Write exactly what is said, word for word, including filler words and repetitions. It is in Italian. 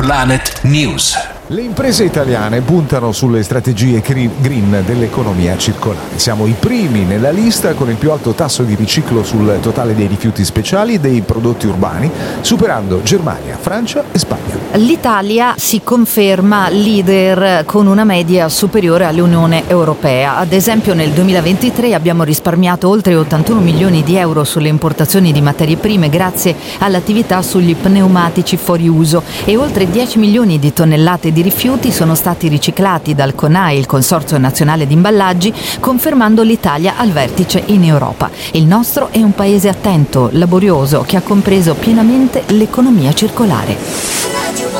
Planet News. Le imprese italiane puntano sulle strategie green dell'economia circolare. Siamo i primi nella lista con il più alto tasso di riciclo sul totale dei rifiuti speciali e dei prodotti urbani, superando Germania, Francia e Spagna. L'Italia si conferma leader con una media superiore all'Unione Europea. Ad esempio nel duemilaventitré abbiamo risparmiato oltre ottantuno milioni di euro sulle importazioni di materie prime grazie all'attività sugli pneumatici fuori uso e oltre dieci milioni di tonnellate di rifiuti sono stati riciclati dal CONAI, il Consorzio Nazionale di Imballaggi, confermando l'Italia al vertice in Europa. Il nostro è un paese attento, laborioso, che ha compreso pienamente l'economia circolare.